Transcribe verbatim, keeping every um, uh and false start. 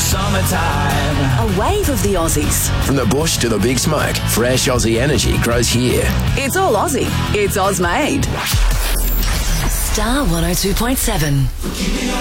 summertime. A wave of the Aussies. From the bush to the big smoke, fresh Aussie energy grows here. It's all Aussie. It's Oz made. Star one oh two point seven.